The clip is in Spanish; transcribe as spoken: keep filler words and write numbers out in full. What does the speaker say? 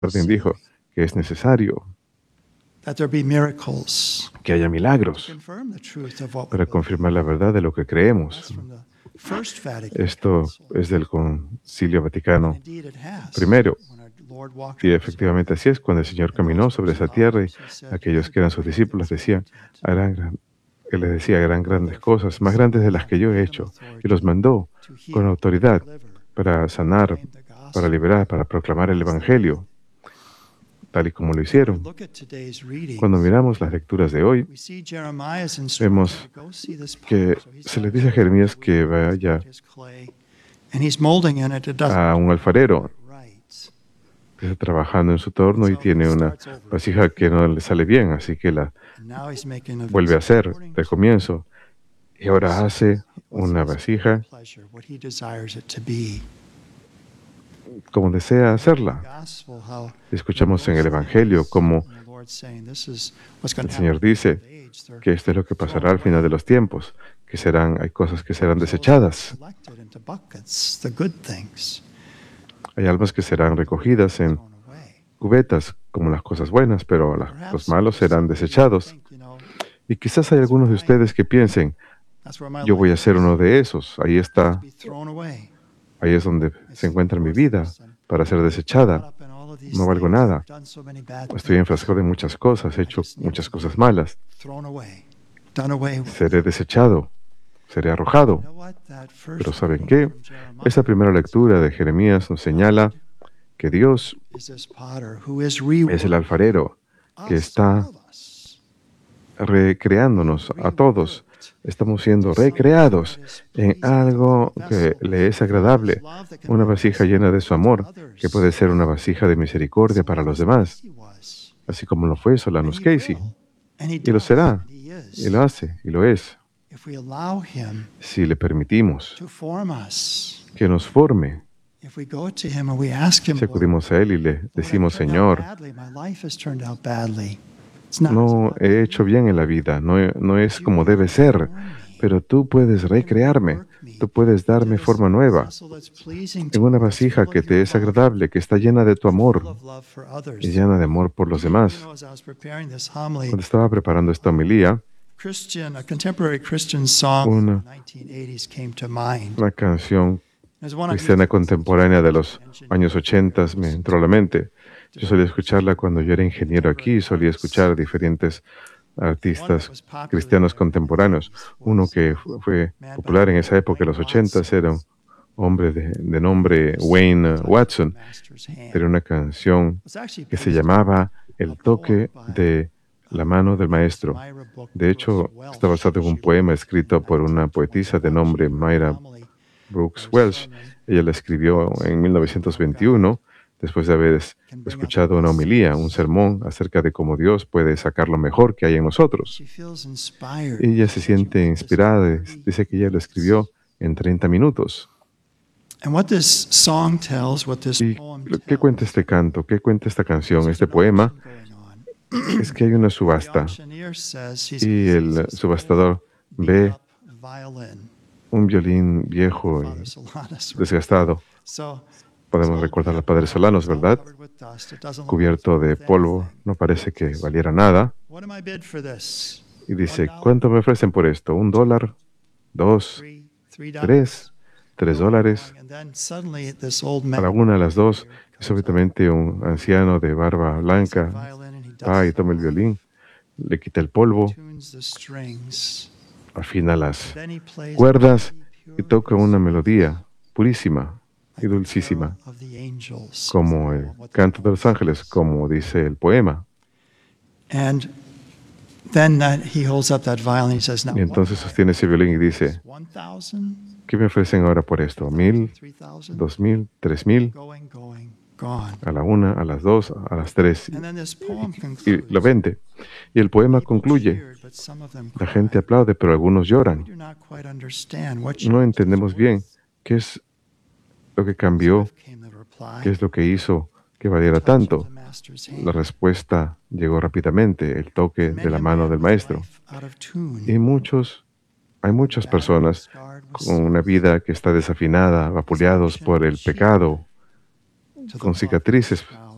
jardín dijo que es necesario que haya milagros para confirmar la verdad de lo que creemos. Esto es del Concilio Vaticano primero. Y efectivamente así es. Cuando el Señor caminó sobre esa tierra, y aquellos que eran sus discípulos decían, harán gran, Él les decía, harán grandes cosas, más grandes de las que yo he hecho. Y los mandó con autoridad para sanar, para liberar, para proclamar el Evangelio, tal y como lo hicieron. Cuando miramos las lecturas de hoy, vemos que se le dice a Jeremías que vaya a un alfarero que está trabajando en su torno y tiene una vasija que no le sale bien, así que la vuelve a hacer de comienzo. Y ahora hace una vasija como desea hacerla. Escuchamos en el Evangelio cómo el Señor dice que esto es lo que pasará al final de los tiempos, que serán, hay cosas que serán desechadas. Hay almas que serán recogidas en cubetas como las cosas buenas, pero las, los malos serán desechados. Y quizás hay algunos de ustedes que piensen, yo voy a ser uno de esos. Ahí está, ahí es donde se encuentra mi vida para ser desechada. No valgo nada. Estoy enfrascado en muchas cosas, he hecho muchas cosas malas. Seré desechado, seré arrojado. Pero ¿saben qué? Esa primera lectura de Jeremías nos señala que Dios es el alfarero que está recreándonos a todos. Estamos siendo recreados en algo que le es agradable, una vasija llena de su amor, que puede ser una vasija de misericordia para los demás, así como lo fue Solanus Casey. Y lo será, y lo hace, y lo es. Si le permitimos que nos forme, si acudimos a Él y le decimos, Señor, no he hecho bien en la vida, no, no es como debe ser, pero tú puedes recrearme, tú puedes darme forma nueva, en una vasija que te es agradable, que está llena de tu amor y llena de amor por los demás. Cuando estaba preparando esta homilía, una, una canción cristiana contemporánea de los años ochenta me entró a la mente. Yo solía escucharla cuando yo era ingeniero aquí, solía escuchar diferentes artistas cristianos contemporáneos. Uno que fue popular en esa época, en los ochentas, era un hombre de, de nombre Wayne Watson. Era una canción que se llamaba El toque de la mano del maestro. De hecho, está basado en un poema escrito por una poetisa de nombre Myra Brooks Welsh. Ella la escribió en mil novecientos veintiuno, después de haber escuchado una homilía, un sermón acerca de cómo Dios puede sacar lo mejor que hay en nosotros. Ella se siente inspirada, dice que ella lo escribió en treinta minutos. ¿Y qué cuenta este canto? ¿Qué cuenta esta canción, este poema? Es que hay una subasta y el subastador ve un violín viejo y desgastado. Podemos recordar al padre Solanos, ¿verdad? Cubierto de polvo, no parece que valiera nada. Y dice, ¿cuánto me ofrecen por esto? ¿Un dólar? ¿Dos? ¿Tres? ¿Tres dólares? A la una, a las dos, y súbitamente un anciano de barba blanca va y toma el violín, le quita el polvo, afina las cuerdas y toca una melodía purísima y dulcísima, como el canto de los ángeles, como dice el poema. Y entonces sostiene ese violín y dice, ¿qué me ofrecen ahora por esto? ¿Mil? ¿Dos mil? ¿Tres mil? A la una, a las dos, a las tres. Y, y lo vende. Y el poema concluye. La gente aplaude, pero algunos lloran. No entendemos bien qué es lo que cambió, qué es lo que hizo que valiera tanto. La respuesta llegó rápidamente, el toque de la mano del maestro. Y muchos, hay muchas personas con una vida que está desafinada, vapuleados por el pecado, con cicatrices